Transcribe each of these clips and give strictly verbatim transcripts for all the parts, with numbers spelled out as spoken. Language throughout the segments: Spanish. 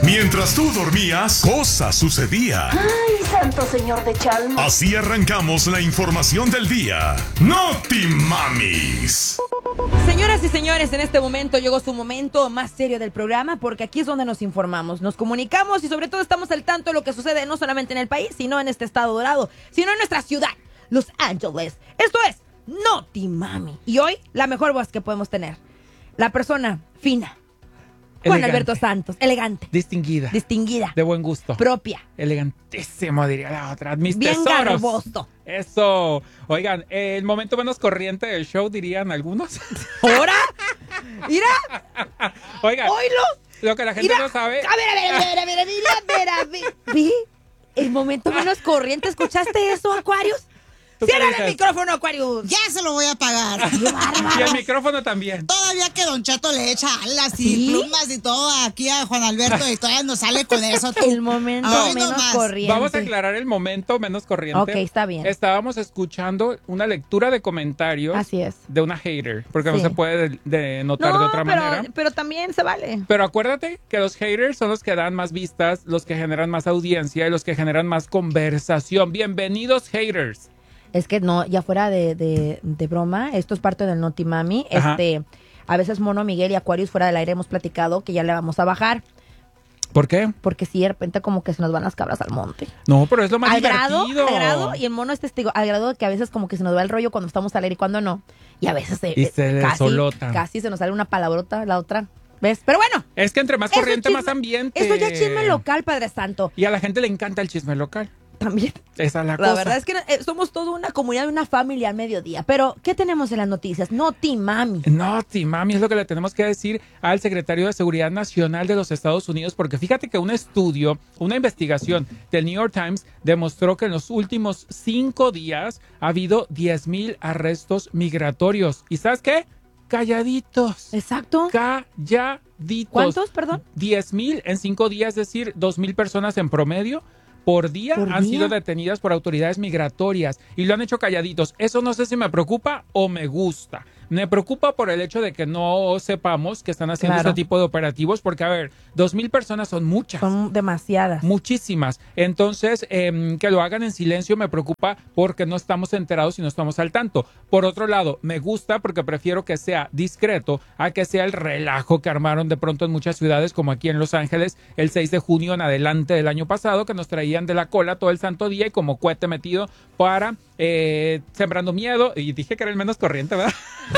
Mientras tú dormías, cosas sucedían. ¡Ay, santo señor de Chalma! Así arrancamos la información del día. ¡Noti Mamis! Señoras y señores, en este momento llegó su momento más serio del programa, porque aquí es donde nos informamos, nos comunicamos y sobre todo estamos al tanto de lo que sucede no solamente en el país, sino en este estado dorado, sino en nuestra ciudad, Los Ángeles. Esto es Noti Mami. Y hoy, la mejor voz que podemos tener. La persona fina. Juan Elegante. Alberto Santos, elegante. Distinguida. Distinguida. De buen gusto. Propia. Elegantísimo, diría la otra. Mis Bien tesoros. garboso. Eso. Oigan, el momento menos corriente del show, dirían algunos. ¿Ahora? Mira. Oigan. Oílo. Lo que la gente Mira. no sabe. A ver, a ver, a ver, a ver, a ver, a ver, a ver. ¿Vi? El momento menos corriente. ¿Escuchaste eso, Aquarius? ¿Tú qué ¡Cierra el dices? micrófono, Aquarius! Ya se lo voy a pagar. Y el micrófono también. Todavía que Don Chato le echa alas y ¿Sí? plumas y todo aquí a Juan Alberto y todavía nos sale con eso. tú. El momento Ay, menos nomás. corriente. Vamos a aclarar el momento menos corriente. Ok, está bien. Estábamos escuchando una lectura de comentarios. Así es. De una hater, porque no Sí. se puede de- de notar No, de otra pero, manera. pero también se vale. Pero acuérdate que los haters son los que dan más vistas, los que generan más audiencia y los que generan más conversación. Bienvenidos, haters. Es que no, ya fuera de, de, de broma, esto es parte del Noti Mami. Ajá. Este, a veces Mono, Miguel y Aquarius fuera del aire hemos platicado que ya le vamos a bajar, ¿Por qué? porque si de repente como que se nos van las cabras al monte. No, pero es lo más Al grado, divertido. al grado, y el Mono es testigo, al grado de que a veces como que se nos va el rollo cuando estamos al aire y cuando no. Y a veces se, Y se eh, casi, desolotan. casi se nos sale una palabrota, la otra. ¿Ves? Pero bueno. Es que entre más eso corriente, chisme- más ambiente. Eso ya es chisme local, Padre Santo. Y a la gente le encanta el chisme local. También. Esa es la, La cosa. verdad es que eh, somos toda una comunidad, una familia al mediodía. Pero, ¿qué tenemos en las noticias? Noti Mami. No, ti, mami, es lo que le tenemos que decir al secretario de Seguridad Nacional de los Estados Unidos, porque fíjate que un estudio, una investigación del New York Times demostró que en los últimos cinco días ha habido diez mil arrestos migratorios. ¿Y sabes qué? Calladitos. Exacto. Calladitos. ¿Cuántos, perdón? diez mil en cinco días, es decir, dos mil personas en promedio. Por día ¿Por han día? sido detenidas por autoridades migratorias y lo han hecho calladitos. Eso no sé si me preocupa o me gusta. Me preocupa por el hecho de que no sepamos que están haciendo Claro. este tipo de operativos porque, a ver, dos mil personas son muchas. Son demasiadas. Muchísimas. Entonces, eh, que lo hagan en silencio me preocupa porque no estamos enterados y no estamos al tanto. Por otro lado, me gusta porque prefiero que sea discreto a que sea el relajo que armaron de pronto en muchas ciudades, como aquí en Los Ángeles, el seis de junio en adelante del año pasado, que nos traían de la cola todo el santo día y como cohete metido para eh, sembrando miedo. Y dije que era el menos corriente, ¿verdad?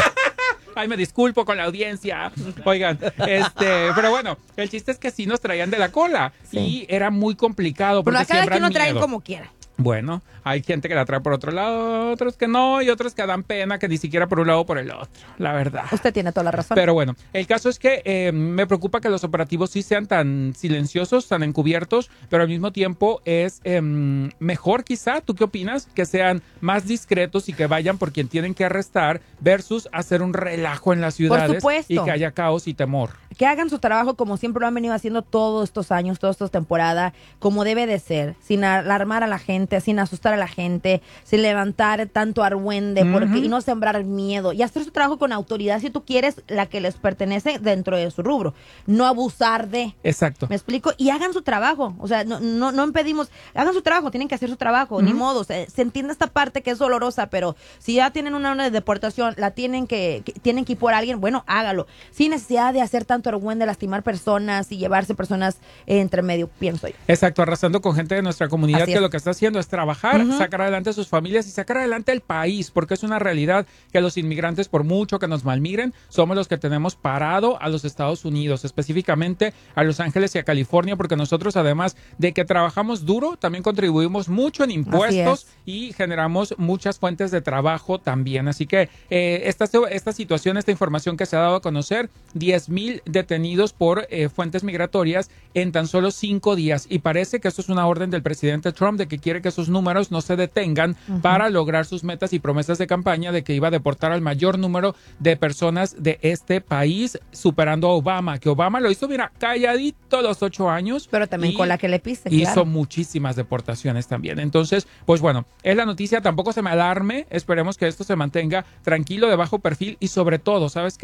Ay, me disculpo con la audiencia. Oigan, este, pero bueno, el chiste es que sí nos traían de la cola Sí. y era muy complicado Pero porque a cada siembran quien lo traen miedo. como quiera. Bueno, hay gente que la trae por otro lado, otros que no, y otros que dan pena que ni siquiera por un lado o por el otro, la verdad. Usted tiene toda la razón. Pero bueno, el caso es que eh, me preocupa que los operativos sí sean tan silenciosos, tan encubiertos, pero al mismo tiempo es eh, mejor quizá, ¿tú qué opinas? Que sean más discretos y que vayan por quien tienen que arrestar versus hacer un relajo en las ciudades supuesto. y que haya caos y temor. Que hagan su trabajo como siempre lo han venido haciendo todos estos años, todas estas temporadas, como debe de ser, sin alarmar a la gente, sin asustar a la gente, sin levantar tanto argüende, porque, Ujú. y no sembrar miedo, y hacer su trabajo con autoridad si tú quieres, la que les pertenece dentro de su rubro, no abusar de... Exacto. ¿Me explico? Y hagan su trabajo. O sea, no, no, no impedimos. Hagan su trabajo, tienen que hacer su trabajo, ni modo. Se, se entiende esta parte que es dolorosa, pero si ya tienen una orden de deportación, la tienen que, que- tienen que ir por alguien, bueno, hágalo. Sin necesidad de hacer tanto argüende, lastimar personas y llevarse personas eh, entre medio, pienso yo. Exacto, arrasando con gente de nuestra comunidad Así que es. lo que está haciendo es trabajar, Ujú. sacar adelante a sus familias y sacar adelante el país, porque es una realidad que los inmigrantes, por mucho que nos malmigren, somos los que tenemos parado a los Estados Unidos, específicamente a Los Ángeles y a California, porque nosotros, además de que trabajamos duro, también contribuimos mucho en impuestos y generamos muchas fuentes de trabajo también. Así que eh, esta, esta situación, esta información que se ha dado a conocer, diez mil detenidos por eh, fuentes migratorias en tan solo cinco días. Y parece que esto es una orden del presidente Trump de que quiere que esos números no se detengan uh-huh. para lograr sus metas y promesas de campaña de que iba a deportar al mayor número de personas de este país, superando a Obama, que Obama lo hizo, mira, calladito los ocho años. Pero también con la que le pise, Hizo claro. muchísimas deportaciones también. Entonces, pues bueno, es la noticia, tampoco se me alarme, esperemos que esto se mantenga tranquilo, de bajo perfil y sobre todo, ¿sabes qué?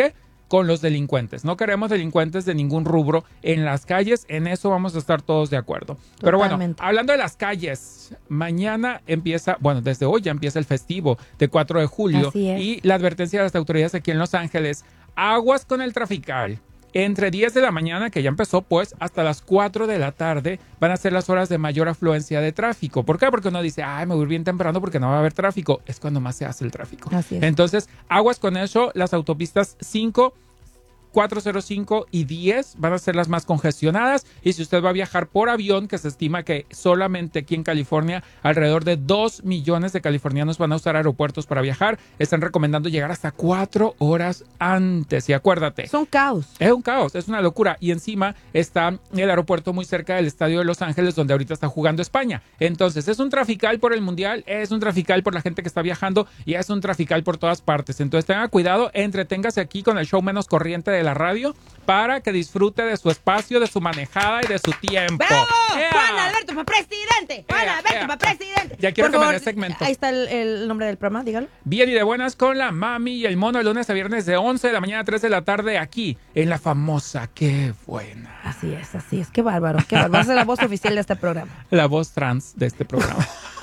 con los delincuentes. No queremos delincuentes de ningún rubro en las calles, en eso vamos a estar todos de acuerdo. Pero bueno, Totalmente. hablando de las calles, mañana empieza, bueno, desde hoy ya empieza el festivo de cuatro de julio Así es. y la advertencia de las autoridades aquí en Los Ángeles, aguas con el trafical. Entre diez de la mañana, que ya empezó, pues, hasta las cuatro de la tarde van a ser las horas de mayor afluencia de tráfico. ¿Por qué? Porque uno dice, ay, me voy a ir bien temprano porque no va a haber tráfico. Es cuando más se hace el tráfico. Así es. Entonces, aguas con eso. Las autopistas cinco, cuatrocientos cinco y diez van a ser las más congestionadas. Y si usted va a viajar por avión, que se estima que solamente aquí en California alrededor de dos millones de californianos van a usar aeropuertos para viajar, están recomendando llegar hasta cuatro horas antes. Y acuérdate, Es un caos. es un caos, es una locura. Y encima está el aeropuerto muy cerca del estadio de Los Ángeles, donde ahorita está jugando España. Entonces, es un trafical por el Mundial, es un trafical por la gente que está viajando y es un trafical por todas partes. Entonces, tenga cuidado, entreténgase aquí con el show menos corriente de la radio para que disfrute de su espacio, de su manejada y de su tiempo. ¡Bravo! ¡Ea! ¡Juan Alberto para presidente! ¡Juan ¡Ea, Alberto ea! para presidente! Ya quiero Por que me favor, dé segmento. Ahí está el, el nombre del programa, dígalo. Bien y de buenas con la mami y el mono, de lunes a viernes de once de la mañana a tres de la tarde aquí en la famosa Qué Buena. Así es, así es. Qué bárbaro, qué bárbaro. Esa es la voz oficial de este programa. La voz trans de este programa.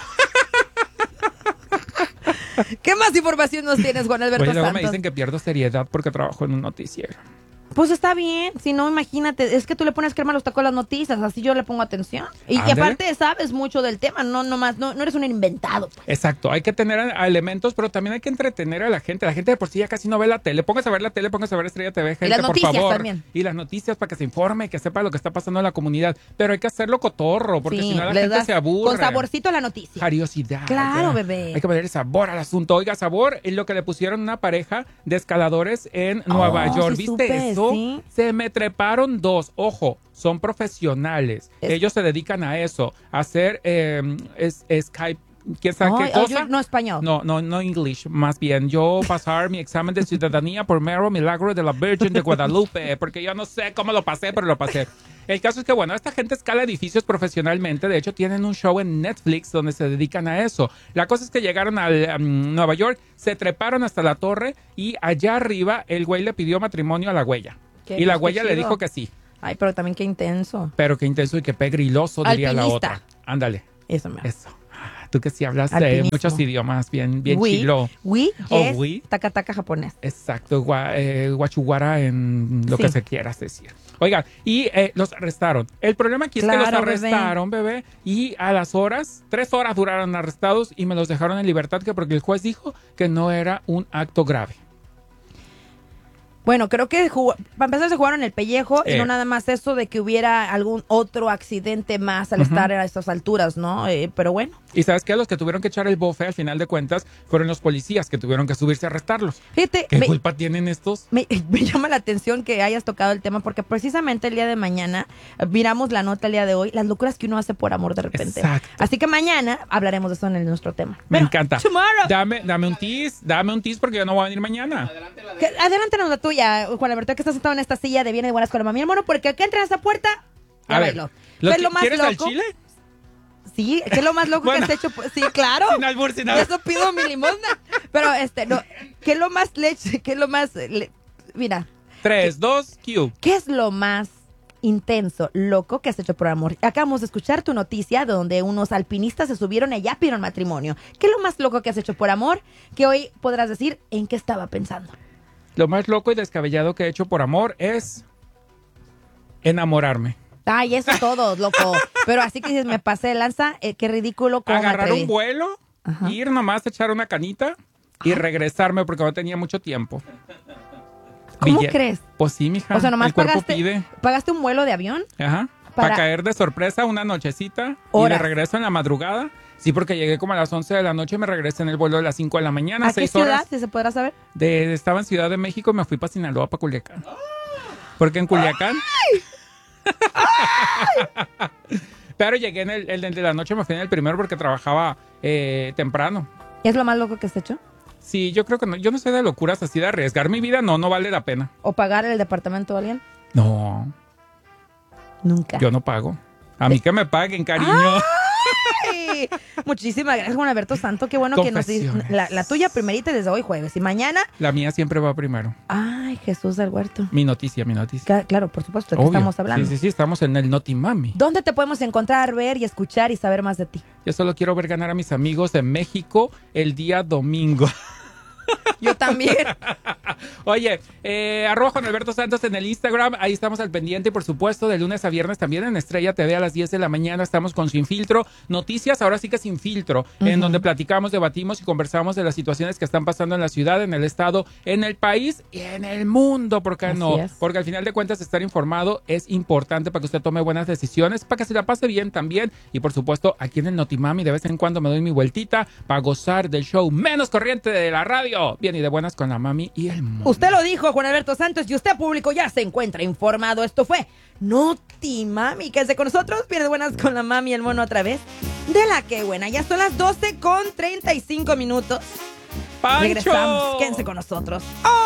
¿Qué más información nos tienes, Juan Alberto Oye, luego Santos? me dicen que pierdo seriedad porque trabajo en un noticiero. Pues está bien, si no, imagínate, es que tú le pones crema a los tacos a las noticias, así yo le pongo atención. Y, y Ándale. aparte sabes mucho del tema, no nomás, no, no eres un inventado. Pues. Exacto, hay que tener a, a elementos, pero también hay que entretener a la gente. La gente de por sí ya casi no ve la tele. Póngase a ver la tele, póngase a ver Estrella T V, gente, las por noticias favor. también. Y las noticias para que se informe, que sepa lo que está pasando en la comunidad. Pero hay que hacerlo cotorro, porque Sí, si no la les gente das se aburre. con saborcito a la noticia. Jariosidad. Claro, ya. bebé. Hay que ponerle sabor al asunto. Oiga, sabor es lo que le pusieron una pareja de escaladores en Nueva Oh, York. sí ¿Viste supe, eso? sí. Se me treparon dos. Ojo, son profesionales. Es- Ellos se dedican a eso, a hacer eh, es, Skype. ¿Quién sabe Ay, qué ay, cosa? yo no español. No, no, no English, más bien. Yo pasar mi examen de ciudadanía por mero milagro de la Virgen de Guadalupe, porque yo no sé cómo lo pasé, pero lo pasé. El caso es que, bueno, esta gente escala edificios profesionalmente. De hecho, tienen un show en Netflix donde se dedican a eso. La cosa es que llegaron a um, Nueva York, se treparon hasta la torre y allá arriba el güey le pidió matrimonio a la güey. Qué- Y la qué güey le chido. dijo que sí. Ay, pero también qué intenso. Pero qué intenso y qué pegriloso, diría la Alpinista. otra. Ándale, Eso me eso. Ah, Tú que sí hablas de Alpinismo. muchos idiomas, bien, bien Oui, chilo. oui Oh, es oui. taca taca japonés. Exacto, gua- eh, guachuguara en lo Sí. que se quieras decir. Oigan, y eh, los arrestaron. El problema aquí es que los Claro, bebé. arrestaron, bebé. y a las horas, tres horas duraron arrestados y me los dejaron en libertad que porque el juez dijo que no era un acto grave. Bueno, creo que jugó- para empezar se jugaron el pellejo y Eh. no nada más eso de que hubiera algún otro accidente más al Ujú. estar a estas alturas, ¿no? Eh, pero bueno, Y sabes qué, los que tuvieron que echar el bofe al final de cuentas fueron los policías que tuvieron que subirse a arrestarlos. fíjate, ¿Qué me, culpa tienen estos? me- me llama la atención que hayas tocado el tema porque precisamente el día de mañana, eh, miramos la nota el día de hoy, las locuras que uno hace por amor de repente. Exacto. Así que mañana hablaremos de eso en el- nuestro tema. Me Pero, encanta. tomorrow. Dame, dame un tease, dame un tease porque yo no voy a venir mañana. Que- Adelántanos la tuya, Juan Alberto, que estás sentado en esta silla de bien y buenas con la mami, hermano, porque acá entra a esa puerta, ya A ver, bailó. ¿lo ¿Qué es qui- lo más ¿quieres al loco? chile? Sí, ¿qué es lo más loco Bueno. que has hecho? Sí, claro. Sin albur, sin albur. Eso pido mi limosna. Pero, este, no, ¿qué es lo más leche? ¿Qué es lo más, le- mira, Tres, dos, Q. ¿qué es lo más intenso, loco que has hecho por amor? Acabamos de escuchar tu noticia donde unos alpinistas se subieron y allá pidieron matrimonio. ¿Qué es lo más loco que has hecho por amor? Que hoy podrás decir en qué estaba pensando. Lo más loco y descabellado que he hecho por amor es enamorarme. Ay, eso es todo, loco. Pero así que si me pasé de lanza, eh, qué ridículo. ¿Cómo me Agarrar atreví? un vuelo, Ajá. ir nomás a echar una canita y regresarme porque no tenía mucho tiempo. ¿Cómo Billete. crees? Pues sí, mija. O sea, nomás el cuerpo pagaste, pide. pagaste un vuelo de avión. Ajá. para- Para caer de sorpresa una nochecita y Horas. de regreso en la madrugada. Sí, porque llegué como a las once de la noche y me regresé en el vuelo de las cinco de la mañana, ¿A qué seis ciudad, horas. si se podrá saber? De, estaba en Ciudad de México y me fui para Sinaloa, para Culiacán. Porque en Culiacán... Pero llegué en el, el de la noche, me fui en el primero porque trabajaba eh, temprano. ¿Es lo más loco que has hecho? Sí, yo creo que no. Yo no soy de locuras así de arriesgar mi vida. No, no vale la pena. ¿O pagar el departamento de alguien? No, Nunca. yo no pago. A mí que me paguen, cariño. ¡Ay! Ay, muchísimas gracias, Juan Alberto Santo. Qué bueno que nos dice la, la tuya primerita desde hoy jueves. Y mañana. La mía siempre va primero. Ay, Jesús del Huerto. Mi noticia, mi noticia. Claro, por supuesto, de que estamos hablando. Sí, sí, sí, estamos en el Noti Mami. ¿Dónde te podemos encontrar, ver y escuchar y saber más de ti? Yo solo quiero ver ganar a mis amigos de México el día domingo. Yo también. Oye, eh, arroba Juan Alberto Santos en el Instagram, ahí estamos al pendiente y por supuesto de lunes a viernes también en Estrella T V a las diez de la mañana estamos con Sin Filtro, noticias ahora sí que sin filtro, uh-huh. en donde platicamos, debatimos y conversamos de las situaciones que están pasando en la ciudad, en el estado, en el país y en el mundo, ¿por qué no? Es. Porque al final de cuentas estar informado es importante para que usted tome buenas decisiones, para que se la pase bien también y por supuesto aquí en el Notimami de vez en cuando me doy mi vueltita para gozar del show menos corriente de la radio. Bien y de buenas con la mami y el mono. Usted lo dijo, Juan Alberto Santos, y usted, público, ya se encuentra informado. Esto fue Notimami. Quédese con nosotros. Bien de buenas con la mami y el mono otra vez. De la que buena. Ya son las doce con treinta y cinco minutos. ¡Pancho! Regresamos. Quédense con nosotros. ¡Oh!